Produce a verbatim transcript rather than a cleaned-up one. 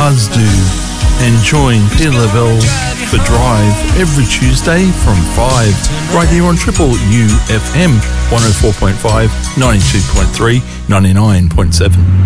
Buzz do, and join Peter Lavelle for Drive every Tuesday from five, right here on Triple U F M, one oh four point five, ninety-two point three, ninety-nine point seven.